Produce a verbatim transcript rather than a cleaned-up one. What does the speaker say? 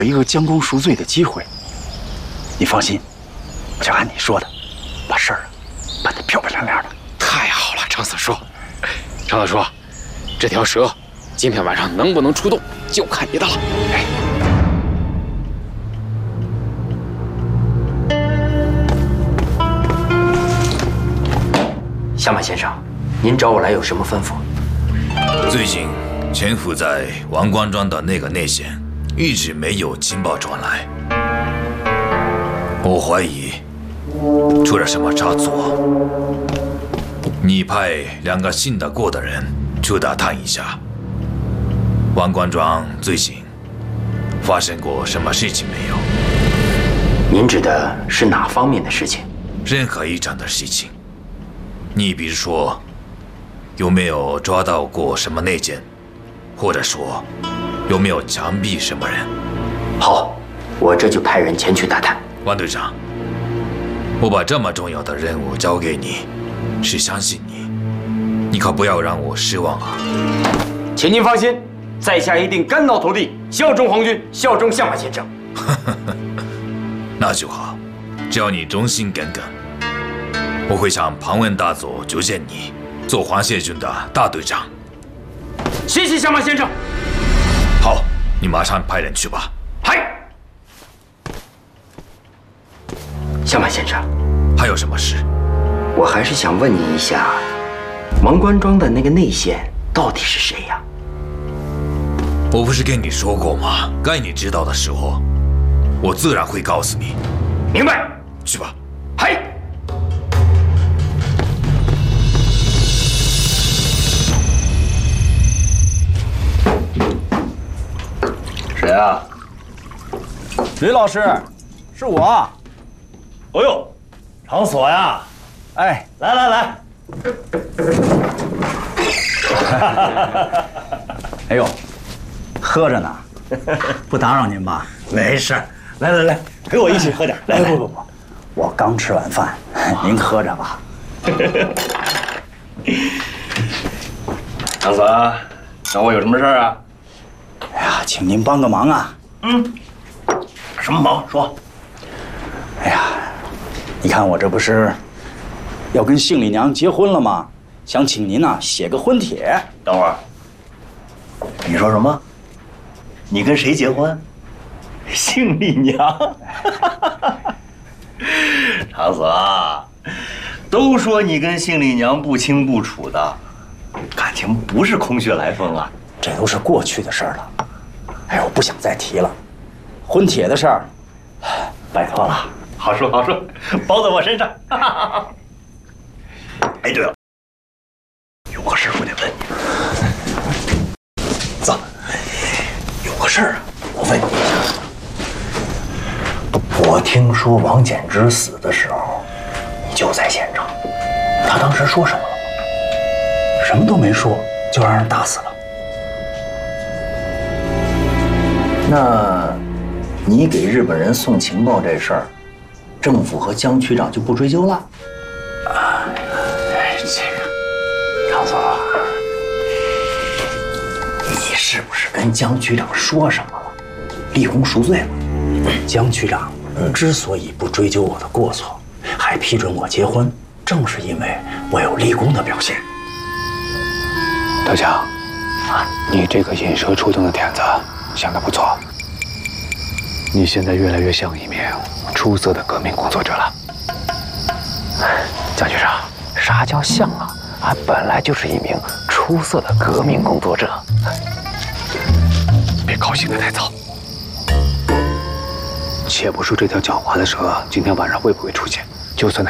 有一个将功赎罪的机会。你放心，我就按你说的，把事儿啊办得漂漂亮亮的。 太好了，常四叔。常四叔，这条蛇今天晚上能不能出动，就看你的了。哎。 相马先生，您找我来有什么吩咐？ 最近潜伏在王官庄的那个内线一直没有情报传来，我怀疑出了什么差错。你派两个信得过的人去打探一下，王官庄最近发生过什么事情没有？ 您指的是哪方面的事情？ 任何一场的事情。 你比如说，有没有抓到过什么内奸，或者说，有没有枪毙什么人？ 好，我这就派人前去打探。 王队长，我把这么重要的任务交给你，是相信你，你可不要让我失望啊！ 请您放心，在下一定肝脑涂地，效忠皇军，效忠相马先生。 那就好，只要你忠心耿耿。 我会向庞文大佐推荐你做皇协军的大队长。 谢谢相马先生。 好，你马上派人去吧。 嗨，相马先生， 还有什么事？ 我还是想问你一下，王官庄的那个内线到底是谁呀？ 我不是跟你说过吗？该你知道的时候，我自然会告诉你。 明白。 去吧。 嗨。 谁啊？ 吕老师，是我。 哦呦，场所呀！ 哎， 来来来。 哎呦，喝着呢，不打扰您吧？ 没事，来来来，陪我一起喝点。来来， 不不不，我刚吃完饭，您喝着吧。 场所，找我有什么事儿啊？ 哎呀，请您帮个忙啊！ 嗯，什么忙？说。 哎呀，你看我这不是要跟杏里娘结婚了吗？想请您呐写个婚帖。 等会儿，你说什么？你跟谁结婚？杏里娘？长子啊，都说你跟杏里娘不清不楚的，感情不是空穴来风啊。 这都是过去的事儿了，哎，我不想再提了。婚帖的事儿，拜托了。 好说好说，包在我身上。哎，对了，有个事儿我得问你。走，有个事儿啊，我问你一下。我听说王简之死的时候，你就在现场，他当时说什么了吗？ 什么都没说，就让人打死了。 那，你给日本人送情报这事儿，政府和江区长就不追究了？ 啊，哎，这个，长所， 你是不是跟江区长说什么了？立功赎罪了？ 江区长之所以不追究我的过错，还批准我结婚，正是因为我有立功的表现。 德强，啊，你这个引蛇出洞的点子。 想得不错，你现在越来越像一名出色的革命工作者了。江局长，啥叫像啊？俺本来就是一名出色的革命工作者。别高兴得太早。且不说这条狡猾的蛇今天晚上会不会出现，就算它